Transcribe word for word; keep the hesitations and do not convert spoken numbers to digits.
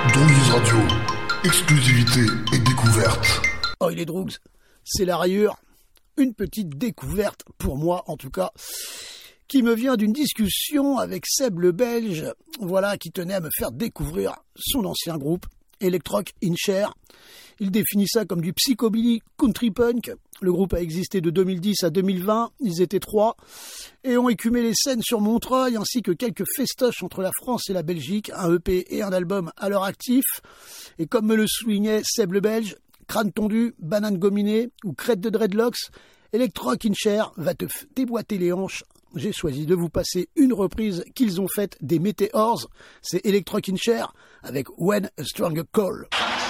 Drogues Radio, exclusivité et découverte. Oh, il est Drogues, c'est la rayure. Une petite découverte, pour moi en tout cas, qui me vient d'une discussion avec Seb le Belge, voilà, qui tenait à me faire découvrir son ancien groupe, Electroc In Chair. Il définit ça comme du psychobilly country punk. Le groupe a existé de deux mille dix à deux mille vingt, ils étaient trois, et ont écumé les scènes sur Montreuil, ainsi que quelques festoches entre la France et la Belgique, un E P et un album à leur actif. Et comme me le soulignait Seb le Belge, crâne tondu, banane gominée ou crête de dreadlocks, Electroc In Chair va te f- déboîter les hanches. J'ai choisi de vous passer une reprise qu'ils ont faite des Meteors. C'est Electroc In Chair avec When a Stronger Call.